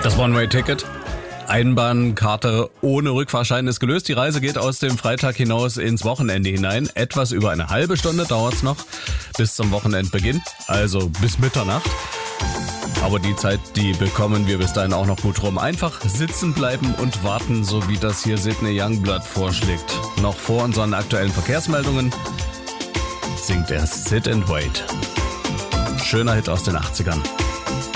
Das One-Way-Ticket. Einbahnkarte ohne Rückfahrschein ist gelöst. Die Reise geht aus dem Freitag hinaus ins Wochenende hinein. Etwas über eine halbe Stunde dauert's noch bis zum Wochenendbeginn, also bis Mitternacht. Aber die Zeit, die bekommen wir bis dahin auch noch gut rum. Einfach sitzen bleiben und warten, so wie das hier Sidney Youngblood vorschlägt. Noch vor unseren aktuellen Verkehrsmeldungen singt er Sit and Wait. Schöner Hit aus den 80ern.